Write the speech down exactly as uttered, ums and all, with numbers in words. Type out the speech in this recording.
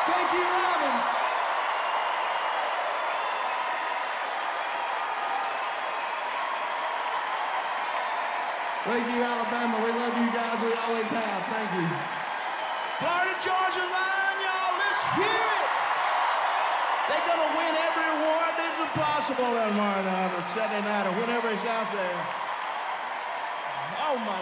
Thank you, Robin. Thank you, Alabama. We love you guys. We always have. Thank you. Florida Georgia Line, y'all, let's hear it. They're going to win every award that's possible tomorrow night or Saturday night or whenever it's out there. Oh, my